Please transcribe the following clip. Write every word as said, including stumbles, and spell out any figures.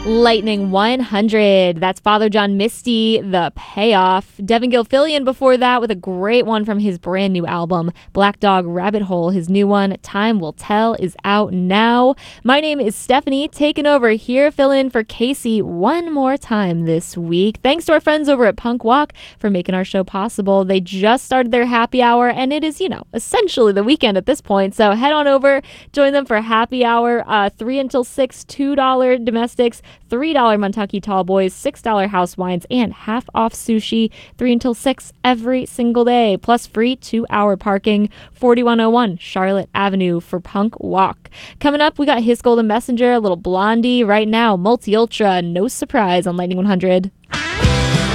Lightning one hundred. That's Father John Misty, The Payoff. Devin Gilfillian before that with a great one from his brand new album, Black Dog Rabbit Hole. His new one, Time Will Tell, is out now. My name is Stephanie, taking over here, fill in for Casey one more time this week. Thanks to our friends over at Punk Walk for making our show possible. They just started their happy hour, and it is, you know, essentially the weekend at this point. So head on over, join them for happy hour, uh, three until six, two dollars domestics, three dollars Montucky Tall Boys, six dollars house wines, and half off sushi, three until six every single day, plus free two-hour parking, forty-one oh one Charlotte Avenue for Punk Walk. Coming up, we got His Golden Messenger, a little Blondie. Right now, Multi Ultra, No Surprise on Lightning one hundred.